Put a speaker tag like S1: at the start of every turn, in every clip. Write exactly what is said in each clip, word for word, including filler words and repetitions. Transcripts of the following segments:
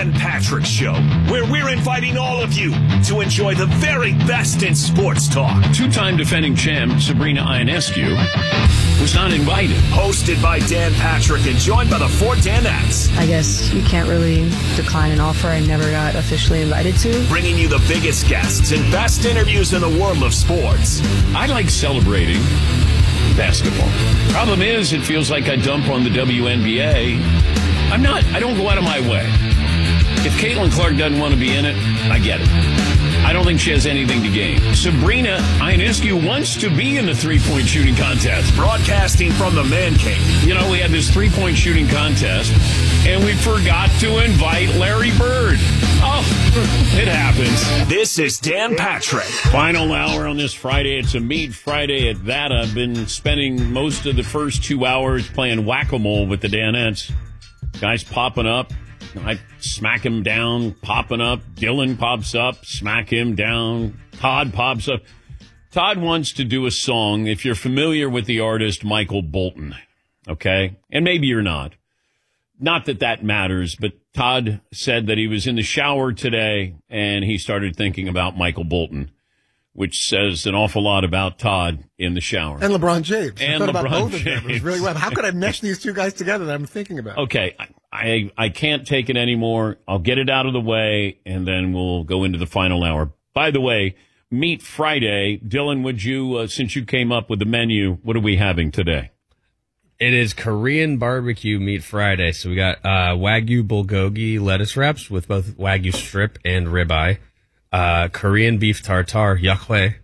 S1: Dan Patrick Show, where we're inviting all of you to enjoy the very best in sports talk.
S2: Two-time defending champ Sabrina Ionescu was not invited.
S1: Hosted by Dan Patrick and joined by the four Danettes.
S3: I guess you can't really decline an offer I never got officially invited to.
S1: Bringing you the biggest guests and best interviews in the world of sports.
S2: I like celebrating basketball. Problem is, it feels like I dump on the W N B A. I'm not. I don't go out of my way. If Caitlin Clark doesn't want to be in it, I get it. I don't think she has anything to gain. Sabrina Ionescu wants to be in the three-point shooting contest.
S1: Broadcasting from the Man Cave.
S2: You know, we had this three-point shooting contest, and we forgot to invite Larry Bird. Oh, it happens.
S1: This is Dan Patrick.
S2: Final hour on this Friday. It's a Mead Friday at that. I've been spending most of the first two hours playing whack-a-mole with the Danettes. Guys popping up. I smack him down, popping up. Dylan pops up, smack him down. Todd pops up. Todd wants to do a song, if you're familiar with the artist Michael Bolton, okay? And maybe you're not. Not that that matters, but Todd said that he was in the shower today and he started thinking about Michael Bolton, which says an awful lot about Todd in the shower.
S4: And LeBron James.
S2: And
S4: I thought
S2: LeBron
S4: about both
S2: James.
S4: of them. It was really well. How could I mesh these two guys together that I'm thinking about?
S2: Okay, I, I I can't take it anymore. I'll get it out of the way, and then we'll go into the final hour. By the way, Meat Friday. Dylan, would you, uh, since you came up with the menu, what are we having today?
S5: It is Korean barbecue meat Friday. So we got uh, Wagyu bulgogi lettuce wraps with both Wagyu strip and ribeye, uh, Korean beef tartare yakhae,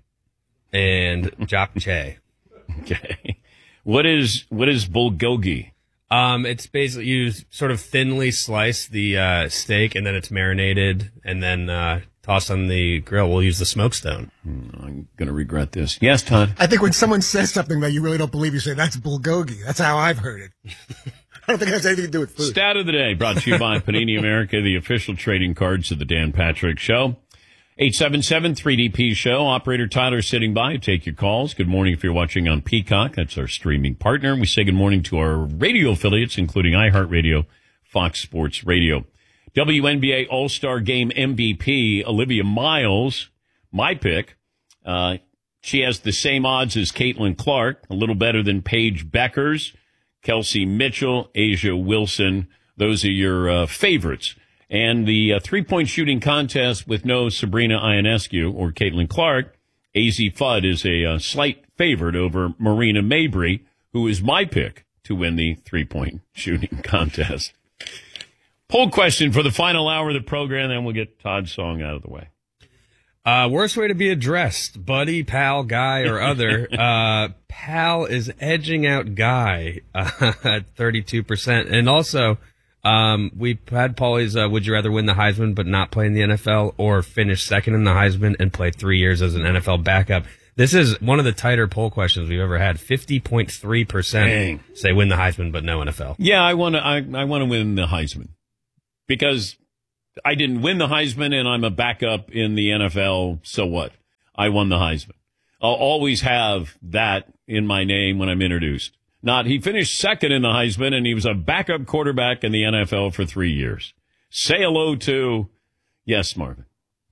S5: and japchae.
S2: Okay. What is what is bulgogi?
S5: Um, it's basically you sort of thinly slice the uh, steak and then it's marinated and then uh, tossed on the grill. We'll use the smoke stone.
S2: I'm going to regret this. Yes, Todd?
S4: I think when someone says something that you really don't believe, you say, that's bulgogi. That's how I've heard it. I don't think it has anything to do with food.
S2: Stat of the day brought to you by Panini America, the official trading cards of the Dan Patrick Show. eight seven seven three D P Show. Operator Tyler sitting by. Take your calls. Good morning if you're watching on Peacock. That's our streaming partner. We say good morning to our radio affiliates, including iHeartRadio, Fox Sports Radio. W N B A All-Star Game M V P, Olivia Miles, my pick. Uh, she has the same odds as Caitlin Clark, a little better than Paige Beckers, Kelsey Mitchell, Asia Wilson. Those are your uh, favorites. And the uh, three-point shooting contest with no Sabrina Ionescu or Caitlin Clark, A Z Fudd is a uh, slight favorite over Marina Mabry, who is my pick to win the three-point shooting contest. Poll question for the final hour of the program, then we'll get Todd's song out of the way.
S5: Uh, worst way to be addressed, buddy, pal, guy, or other. uh, pal is edging out guy uh, at thirty-two percent. And also, um, we had Paulie's uh, would you rather win the Heisman but not play in the N F L or finish second in the Heisman and play three years as an N F L backup? This is one of the tighter poll questions we've ever had. fifty point three percent say win the Heisman but no N F L.
S2: Yeah, I want to I, I want to win the Heisman because I didn't win the Heisman and I'm a backup in the N F L, so what? I won the Heisman. I'll always have that in my name when I'm introduced. Not, he finished second in the Heisman and he was a backup quarterback in the N F L for three years. Say hello to, yes, Marvin.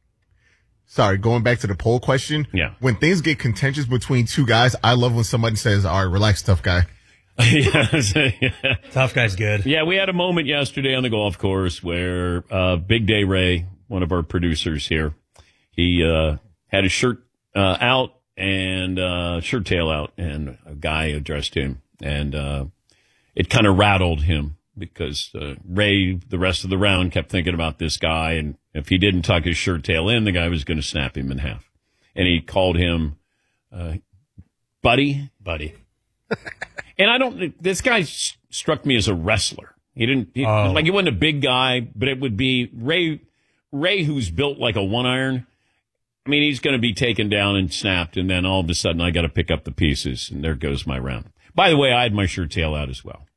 S6: Sorry, going back to the poll question.
S2: Yeah.
S6: When things get contentious between two guys, I love when somebody says, all right, relax, tough guy.
S2: yeah.
S5: Tough guy's good.
S2: Yeah, we had a moment yesterday on the golf course where uh, Big Day Ray, one of our producers here, he uh, had his shirt uh, out and uh, shirt tail out, and a guy addressed him, and uh, it kind of rattled him because uh, Ray, the rest of the round, kept thinking about this guy, and if he didn't tuck his shirt tail in, the guy was going to snap him in half. And he called him uh, Buddy.
S5: Buddy.
S2: And I don't, this guy s- struck me as a wrestler. He didn't, he,
S5: Oh.
S2: like he wasn't a big guy, but it would be Ray, Ray who's built like a one iron. I mean, he's going to be taken down and snapped, and then all of a sudden I got to pick up the pieces, and there goes my round. By the way, I had my shirt tail out as well.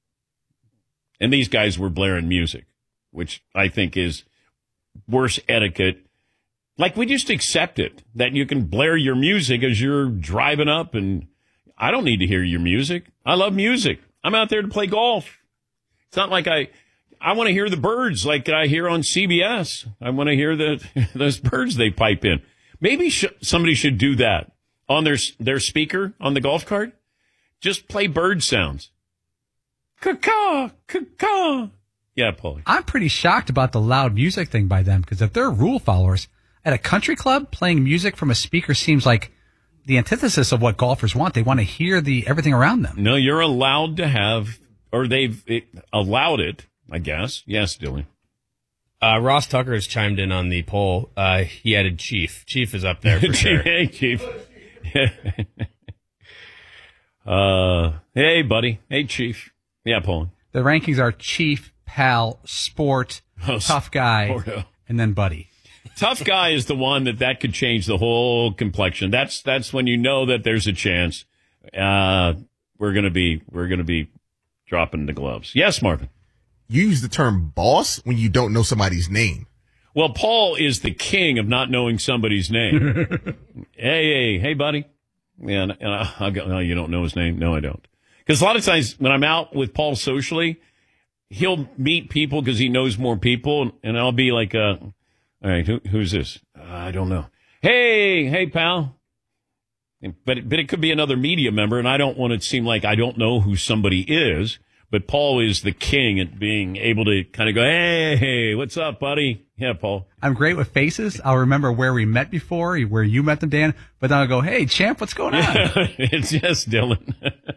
S2: And these guys were blaring music, which I think is worse etiquette. Like, we just accept it, that you can blare your music as you're driving up, and I don't need to hear your music. I love music. I'm out there to play golf. It's not like I, I want to hear the birds like I hear on C B S. I want to hear the those birds they pipe in. Maybe sh- somebody should do that on their their speaker on the golf cart. Just play bird sounds. Caw-caw, caw-caw. Yeah, Paulie.
S7: I'm pretty shocked about the loud music thing by them, because if they're rule followers, at a country club, playing music from a speaker seems like the antithesis of what golfers want. They want to hear the everything around them.
S2: No, you're allowed to have, or they've it, allowed it, I guess. Yes, Dylan.
S5: Uh, Ross Tucker has chimed in on the poll. Uh, he added Chief. Chief is up there for sure.
S2: Hey, Chief. uh, hey, buddy. Hey, Chief. Yeah, Paul.
S7: The rankings are Chief, Pal, Sport,
S2: Oh,
S7: Tough Guy,
S2: Sporto.
S7: and then Buddy.
S2: Tough Guy is the one that that could change the whole complexion. That's that's when you know that there's a chance. Uh, we're gonna be we're gonna be dropping the gloves. Yes, Marvin.
S6: You use the term boss when you don't know somebody's name.
S2: Well, Paul is the king of not knowing somebody's name. hey, hey, hey, buddy. Yeah, and, and I'll go, oh, you don't know his name? No, I don't. Because a lot of times when I'm out with Paul socially, he'll meet people because he knows more people, and I'll be like, uh, all right, who, who's this? Uh, I don't know. Hey, hey, pal. But, but it could be another media member, and I don't want it to seem like I don't know who somebody is. But Paul is the king at being able to kind of go, hey, hey, what's up, buddy? Yeah, Paul.
S7: I'm great with faces. I'll remember where we met before, where you met them, Dan. But then I'll go, hey, champ, what's going on?
S2: It's yes, Dylan.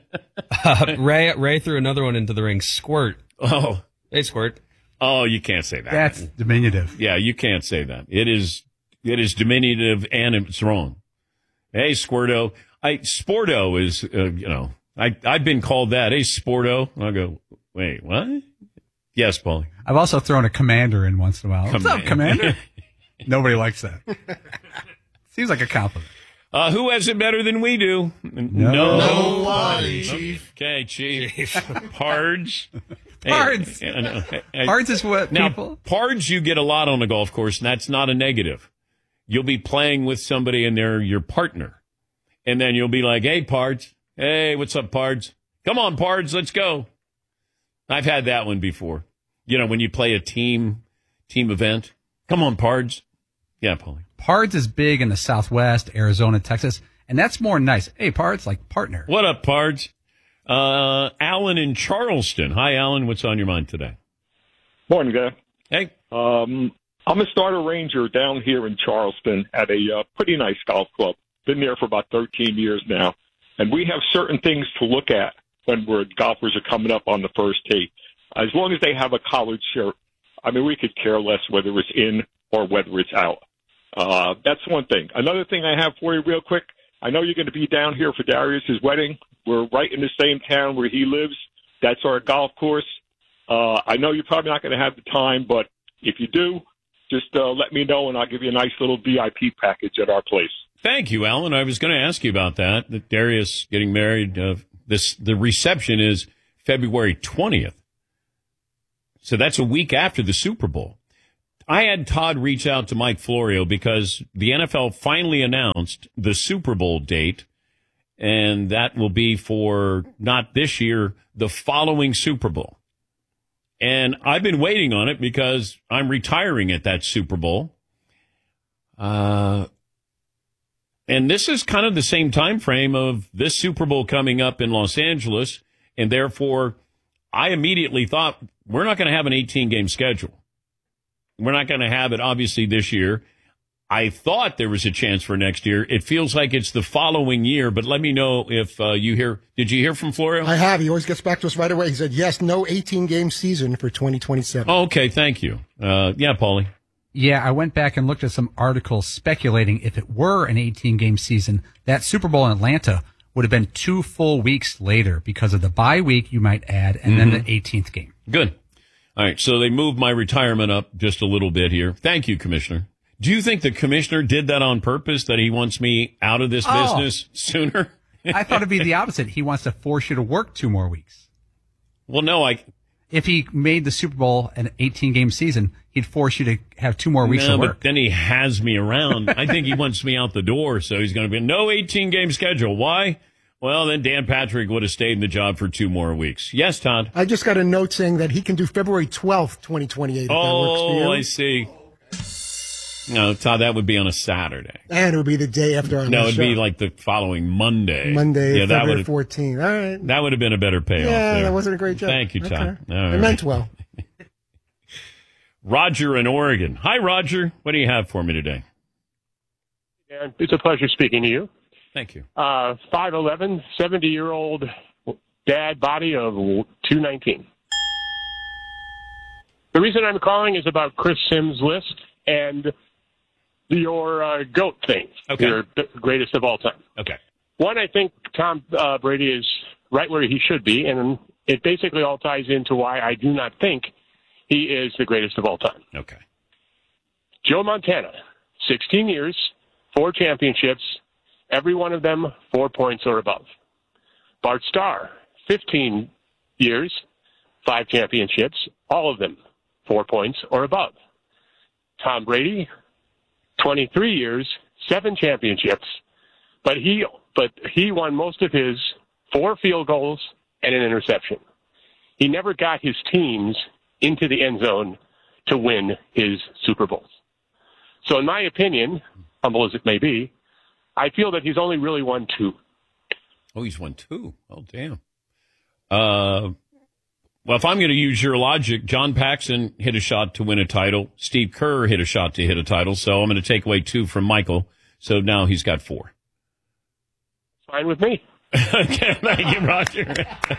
S5: uh, Ray Ray threw another one into the ring. Squirt.
S2: Oh,
S5: Hey, Squirt.
S2: oh, you can't say that.
S7: That's diminutive.
S2: Yeah, you can't say that. It is it is diminutive and it's wrong. Hey, Squirto. I Sporto is uh, you know. I, I've been called that. Hey, Sporto. I'll go, wait, what? Yes, Paulie.
S7: I've also thrown a commander in once in a while. What's up, commander? Nobody likes that. Seems like a compliment.
S2: Uh, who has it better than we do?
S7: No.
S6: Nobody, Chief.
S2: Okay, Chief. Pards.
S7: Pards.
S2: Hey, uh, hey, hey.
S7: Pards is what
S2: Now,
S7: people.
S2: pards you get a lot on a golf course, and that's not a negative. You'll be playing with somebody and they're your partner. And then you'll be like, hey, Pards. Hey, what's up, Pards? Come on, Pards, let's go. I've had that one before. You know, when you play a team team event. Come on, Pards. Yeah, Paulie.
S7: Pards is big in the Southwest, Arizona, Texas, and that's more nice. Hey, Pards, like partner.
S2: What up, Pards? Uh, Alan in Charleston. Hi, Alan. What's on your mind today?
S8: Morning, guy.
S2: Hey.
S8: Um, I'm a starter ranger down here in Charleston at a uh, pretty nice golf club. Been there for about thirteen years now. And we have certain things to look at when we're golfers are coming up on the first tee. As long as they have a collared shirt, I mean, we could care less whether it's in or whether it's out. Uh, that's one thing. Another thing I have for you real quick, I know you're going to be down here for Darius's wedding. We're right in the same town where he lives. That's our golf course. Uh, I know you're probably not going to have the time, but if you do, just uh, let me know, and I'll give you a nice little V I P package at our place.
S2: Thank you, Alan. I was going to ask you about that. That Darius getting married. Uh, this the reception is February twentieth, so that's a week after the Super Bowl. I had Todd reach out to Mike Florio because the N F L finally announced the Super Bowl date, and that will be for not this year, the following Super Bowl. And I've been waiting on it because I'm retiring at that Super Bowl. Uh. And this is kind of the same time frame of this Super Bowl coming up in Los Angeles, and therefore I immediately thought we're not going to have an eighteen-game schedule. We're not going to have it, obviously, this year. I thought there was a chance for next year. It feels like it's the following year, but let me know if uh, you hear. Did you hear from Florio?
S4: I have. He always gets back to us right away. He said, yes, no eighteen-game season for twenty twenty-seven.
S2: Oh, okay, thank you. Uh, yeah, Paulie.
S7: Yeah, I went back and looked at some articles speculating if it were an eighteen-game season, that Super Bowl in Atlanta would have been two full weeks later because of the bye week, you might add, and mm-hmm. then the eighteenth game.
S2: Good. All right, so they moved my retirement up just a little bit here. Thank you, Commissioner. Do you think the Commissioner did that on purpose, that he wants me out of this oh. business sooner?
S7: I thought it'd be the opposite. He wants to force you to work two more weeks.
S2: Well, no, I...
S7: If he made the Super Bowl an eighteen-game season, he'd force you to have two more weeks
S2: no,
S7: of work.
S2: But then he has me around. I think he wants me out the door, so he's going to be no eighteen-game schedule. Why? Well, then Dan Patrick would have stayed in the job for two more weeks. Yes, Todd.
S4: I just got a note saying that he can do February twelfth, twenty twenty-eight. If that works for you.
S2: Oh, I see. No, Todd, that would be on a Saturday.
S4: And it would be the day after our
S2: No,
S4: next
S2: it'd be
S4: show.
S2: like the following Monday.
S4: Monday,
S2: yeah, that
S4: February
S2: would
S4: fourteenth. All right.
S2: that would have been a better payoff.
S4: Yeah,
S2: there.
S4: that wasn't a great job.
S2: Thank you, Todd.
S4: Okay.
S2: All
S4: I
S2: right.
S4: meant well.
S2: Roger in Oregon. Hi, Roger. What do you have for me today?
S9: And it's a pleasure speaking to you.
S2: Thank you.
S9: Uh, five eleven, seventy-year-old dad body of two nineteen. The reason I'm calling is about Chris Sims' list and your uh, GOAT thing,
S2: Okay.
S9: your greatest of all time.
S2: Okay.
S9: One, I think Tom uh, Brady is right where he should be, and it basically all ties into why I do not think he is the greatest of all time.
S2: Okay.
S9: Joe Montana, sixteen years, four championships, every one of them four points or above. Bart Starr, fifteen years, five championships, all of them four points or above. Tom Brady, twenty-three years, seven championships, but he but he won most of his four field goals and an interception. He never got his teams into the end zone to win his Super Bowls. So in my opinion, humble as it may be, I feel that he's only really won two.
S2: Oh, he's won two. Oh, damn. Uh, well, if I'm going to use your logic, John Paxson hit a shot to win a title. Steve Kerr hit a shot to hit a title. So I'm going to take away two from Michael. So now he's got four.
S9: Fine with me.
S2: Okay, thank you, Roger.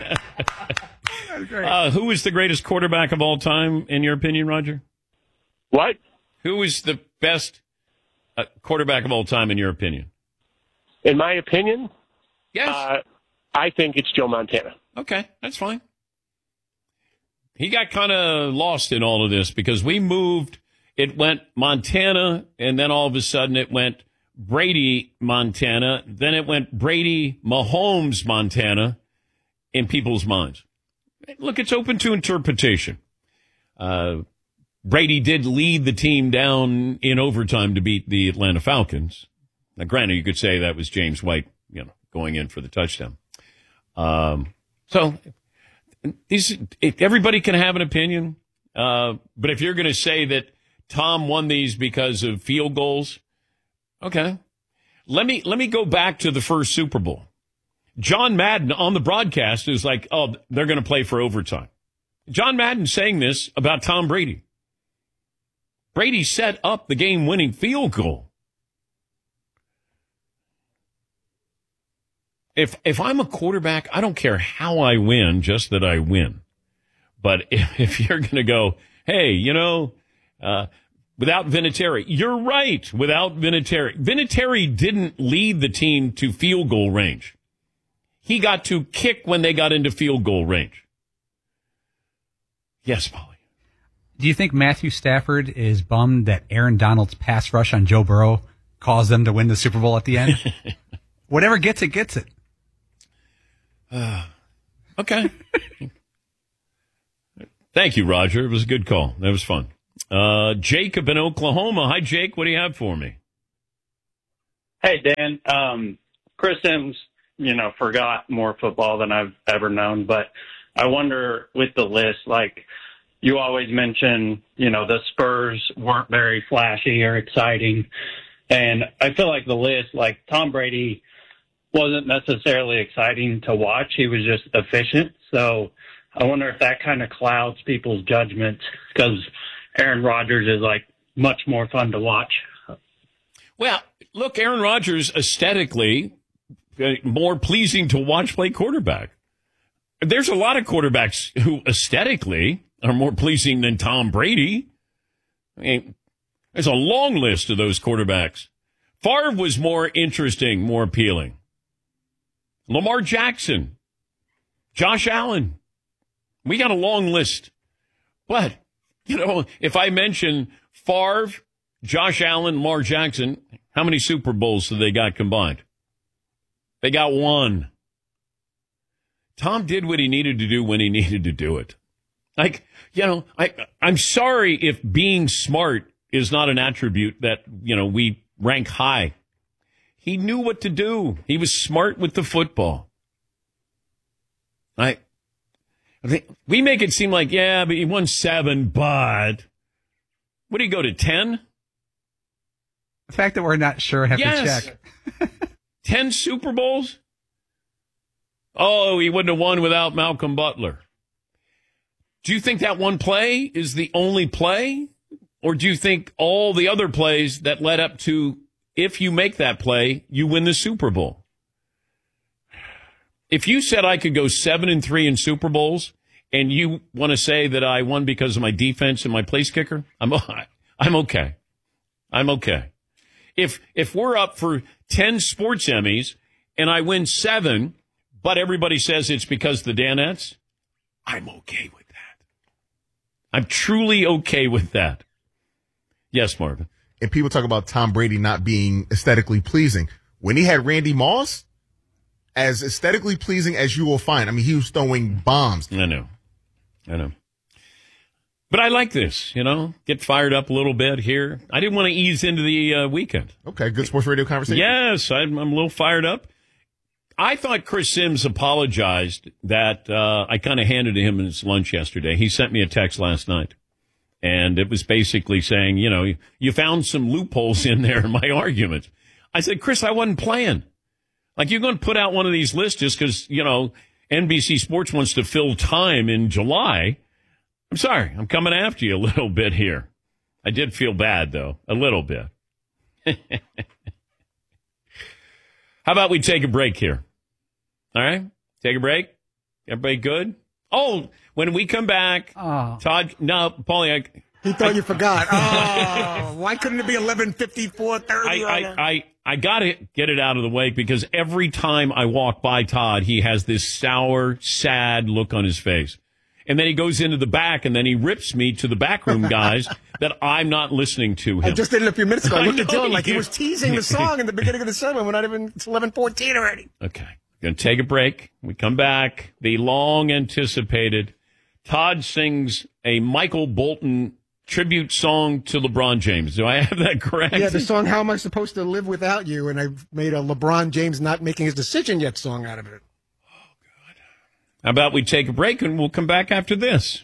S2: uh, who is the greatest quarterback of all time, in your opinion, Roger?
S9: What?
S2: Who is the best uh, quarterback of all time, in your opinion?
S9: In my opinion,
S2: Yes.
S9: uh, I think it's Joe Montana.
S2: Okay, that's fine. He got kind of lost in all of this because we moved. It went Montana, and then all of a sudden it went Brady, Montana. Then it went Brady, Mahomes, Montana in people's minds. Look, it's open to interpretation. Uh, Brady did lead the team down in overtime to beat the Atlanta Falcons. Now, granted, you could say that was James White, you know, going in for the touchdown. Um, so these, everybody can have an opinion. Uh, but if you're going to say that Tom won these because of field goals, okay. Let me, let me go back to the first Super Bowl. John Madden on the broadcast is like, oh, they're going to play for overtime. John Madden saying this about Tom Brady. Brady set up the game-winning field goal. If if I'm a quarterback, I don't care how I win, just that I win. But if, if you're going to go, hey, you know, uh, without Vinatieri, you're right, without Vinatieri. Vinatieri didn't lead the team to field goal range. He got to kick when they got into field goal range. Yes, Polly.
S7: Do you think Matthew Stafford is bummed that Aaron Donald's pass rush on Joe Burrow caused them to win the Super Bowl at the end? Whatever gets it, gets it.
S2: Uh, okay. Thank you, Roger. It was a good call. That was fun. Uh, Jacob in Oklahoma. Hi, Jake. What do you have for me?
S10: Hey, Dan. Um, Chris Sims, you know, forgot more football than I've ever known, but I wonder with the list, like, you always mention, you know, the Spurs weren't very flashy or exciting. And I feel like the list, like Tom Brady wasn't necessarily exciting to watch. He was just efficient. So I wonder if that kind of clouds people's judgment because Aaron Rodgers is like much more fun to watch.
S2: Well, look, Aaron Rodgers aesthetically more pleasing to watch play quarterback. There's a lot of quarterbacks who aesthetically are more pleasing than Tom Brady. I mean, there's a long list of those quarterbacks. Favre was more interesting, more appealing. Lamar Jackson, Josh Allen. We got a long list. But, you know, if I mention Favre, Josh Allen, Lamar Jackson, how many Super Bowls do they got combined? They got one. Tom did what he needed to do when he needed to do it. Like, you know, I, I'm sorry if being smart is not an attribute that, you know, we rank high. He knew what to do. He was smart with the football. I, I think we make it seem like, yeah, but he won seven, but what do you go to ten?
S7: The fact that we're not sure, I have
S2: yes.
S7: to check.
S2: ten Super Bowls? Oh, he wouldn't have won without Malcolm Butler. Do you think that one play is the only play? Or do you think all the other plays that led up to, if you make that play, you win the Super Bowl? If you said I could go seven and three in Super Bowls, and you want to say that I won because of my defense and my place kicker, I'm I'm okay. I'm okay. If if we're up for ten sports Emmys and I win seven, but everybody says it's because of the Danettes, I'm okay with that. I'm truly okay with that. Yes, Marvin.
S6: And people talk about Tom Brady not being aesthetically pleasing. When he had Randy Moss, as aesthetically pleasing as you will find. I mean, he was throwing bombs.
S2: I know. I know. But I like this, you know, get fired up a little bit here. I didn't want to ease into the uh, weekend.
S6: Okay, good sports radio conversation.
S2: Yes, I'm, I'm a little fired up. I thought Chris Sims apologized that uh, I kind of handed to him his lunch yesterday. He sent me a text last night, and it was basically saying, you know, you found some loopholes in there in my argument. I said, Chris, I wasn't playing. Like, you're going to put out one of these lists just because, you know, N B C Sports wants to fill time in July. I'm sorry. I'm coming after you a little bit here. I did feel bad, though. A little bit. How about we take a break here? All right? Take a break? Everybody good? Oh, when we come back,
S7: oh.
S2: Todd, no, Paulie, I...
S4: He thought you forgot. Oh, why couldn't it be eleven fifty-four thirty?
S2: I, I, I, I got to get it out of the way because every time I walk by Todd, he has this sour, sad look on his face. And then he goes into the back, and then he rips me to the backroom guys that I'm not listening to him.
S4: I just did it a few minutes ago. I looked
S2: I
S4: at
S2: know
S4: Dylan like he
S2: you-
S4: was teasing the song in the beginning of the segment. We're not even, it's eleven fourteen already.
S2: Okay. Going to take a break. We come back. The long-anticipated Todd sings a Michael Bolton tribute song to LeBron James. Do I have that correct?
S4: Yeah, the song "How Am I Supposed to Live Without You," and I've made a LeBron James not making his decision yet song out of it.
S2: How about we take a break and we'll come back after this?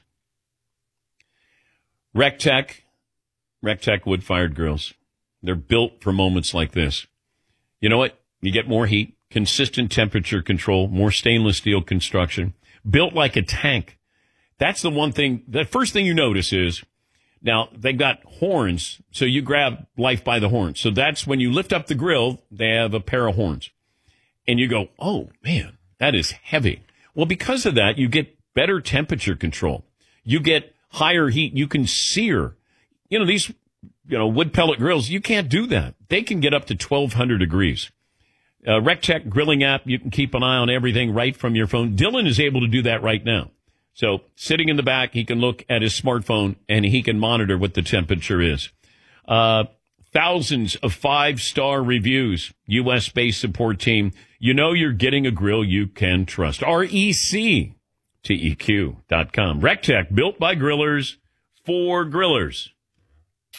S2: RecTech, RecTech wood-fired grills. They're built for moments like this. You know what? You get more heat, consistent temperature control, more stainless steel construction, built like a tank. That's the one thing. The first thing you notice is, now, they've got horns, so you grab life by the horns. So that's when you lift up the grill, they have a pair of horns. And you go, oh, man, that is heavy. Well, because of that, you get better temperature control. You get higher heat. You can sear. You know, these, you know, wood pellet grills, you can't do that. They can get up to twelve hundred degrees. Uh, RecTech grilling app, you can keep an eye on everything right from your phone. Dylan is able to do that right now. So sitting in the back, he can look at his smartphone and he can monitor what the temperature is. Uh, thousands of five-star reviews, U S-based support team. You know you're getting a grill you can trust. R E C T E Q dot com. RecTech, built by grillers for grillers.